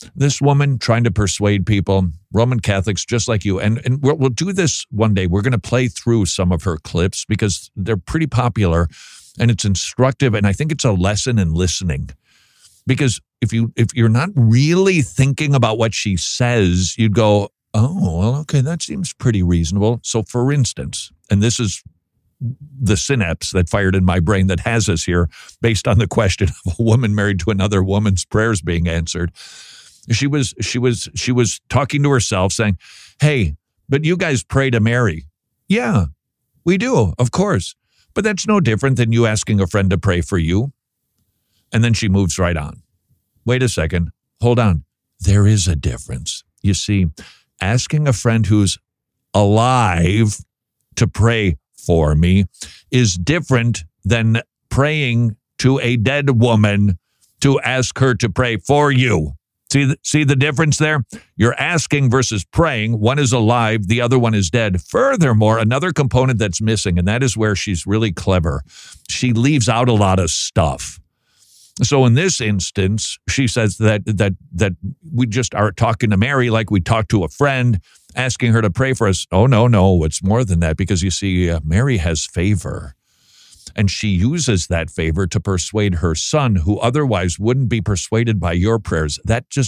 This woman trying to persuade people, Roman Catholics, just like you. And we'll do this one day. We're going to play through some of her clips because they're pretty popular and it's instructive. And I think it's a lesson in listening. Because if you're not really thinking about what she says, you'd go, oh, well, okay, that seems pretty reasonable. So for instance, and this is the synapse that fired in my brain that has us here based on the question of a woman married to another woman's prayers being answered. She was talking to herself saying, hey, but you guys pray to Mary. Yeah, we do, of course. But that's no different than you asking a friend to pray for you. And then she moves right on. Wait a second. Hold on. There is a difference. You see, asking a friend who's alive to pray for me is different than praying to a dead woman to ask her to pray for you. See the difference there? You're asking versus praying. One is alive, the other one is dead. Furthermore, another component that's missing, and that is where she's really clever. She leaves out a lot of stuff. So in this instance, she says that we just are talking to Mary like we talk to a friend, asking her to pray for us. Oh, no, it's more than that because you see, Mary has favor. And she uses that favor to persuade her son, who otherwise wouldn't be persuaded by your prayers. That just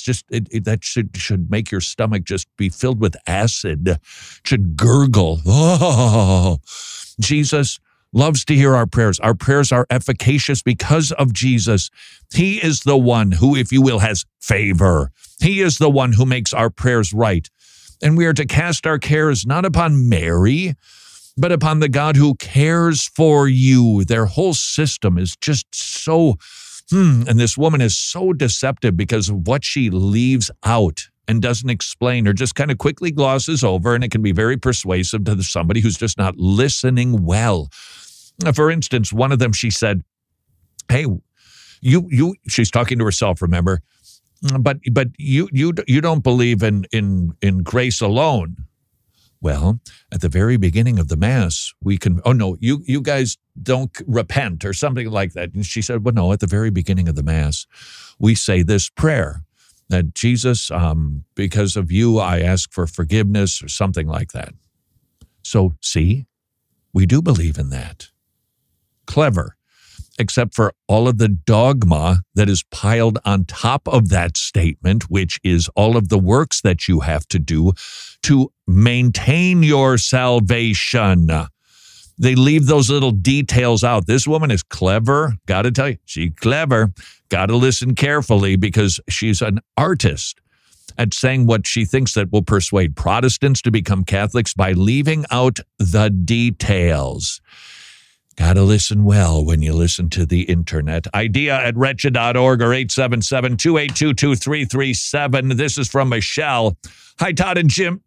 should make your stomach just be filled with acid, should gurgle. Oh, Jesus loves to hear our prayers. Our prayers are efficacious because of Jesus. He is the one who, if you will, has favor. He is the one who makes our prayers right. And we are to cast our cares not upon Mary, but upon the God who cares for you. Their whole system is just so, and this woman is so deceptive because of what she leaves out and doesn't explain or just kind of quickly glosses over, and it can be very persuasive to somebody who's just not listening well. For instance, one of them, she said, hey, she's talking to herself, remember, but you don't believe in grace alone. Well, at the very beginning of the Mass, we can, oh no, you guys don't repent or something like that. And she said, well, no, at the very beginning of the Mass, we say this prayer that Jesus, because of you, I ask for forgiveness or something like that. So see, we do believe in that. Clever, except for all of the dogma that is piled on top of that statement, which is all of the works that you have to do to maintain your salvation. They leave those little details out. This woman is clever. Got to tell you, she's clever. Got to listen carefully because she's an artist at saying what she thinks that will persuade Protestants to become Catholics by leaving out the details. Got to listen well when you listen to the internet. idea@wretched.org or 877-282-2337. This is from Michelle. Hi, Todd and Jim.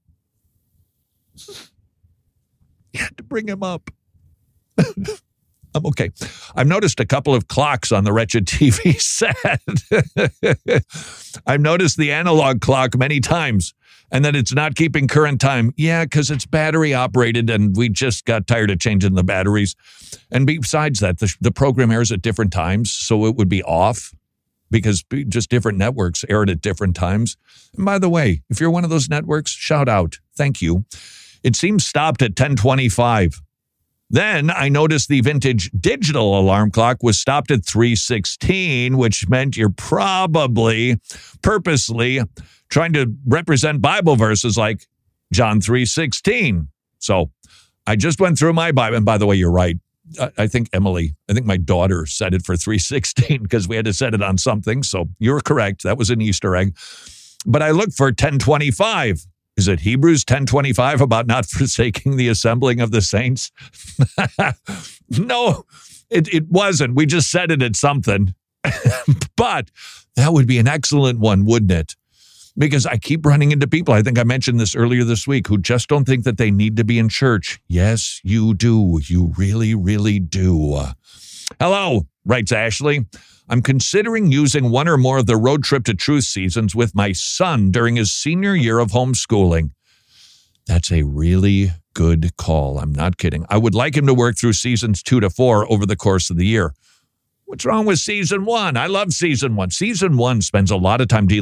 You had to bring him up. I'm okay. I've noticed a couple of clocks on the Wretched TV set. I've noticed the analog clock many times and that it's not keeping current time. Yeah, because it's battery operated and we just got tired of changing the batteries. And besides that, the program airs at different times, so it would be off because just different networks air it at different times. And by the way, if you're one of those networks, shout out. Thank you. It seems stopped at 10:25. Then I noticed the vintage digital alarm clock was stopped at 3:16, which meant you're probably purposely trying to represent Bible verses like John 3:16. So I just went through my Bible. And by the way, you're right. I think my daughter set it for 3:16 because we had to set it on something. So you're correct. That was an Easter egg. But I looked for 10:25. Is it Hebrews 10:25 about not forsaking the assembling of the saints? No, it wasn't. We just said it at something. But that would be an excellent one, wouldn't it? Because I keep running into people, I think I mentioned this earlier this week, who just don't think that they need to be in church. Yes, you do. You really, really do. Hello, writes Ashley. I'm considering using one or more of the Road Trip to Truth seasons with my son during his senior year of homeschooling. That's a really good call. I'm not kidding. I would like him to work through seasons 2 to 4 over the course of the year. What's wrong with season 1? I love season 1. Season 1 spends a lot of time dealing